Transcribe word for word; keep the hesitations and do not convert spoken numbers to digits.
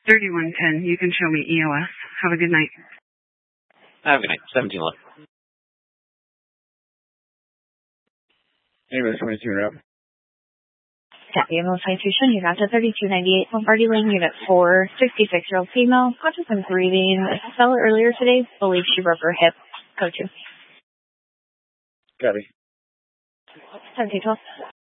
thirty-one ten. You can show me E O S. Have a good night. Have a good night. seventeen eleven. Anyway, twenty-two and up. Deputy Most Citation, you got to thirty-two ninety-eight Lombardi Lane, Unit four, sixty-six-year-old female, conscious and breathing. Saw her earlier today, believe she broke her hip. Go to. Copy. seventeen twelve.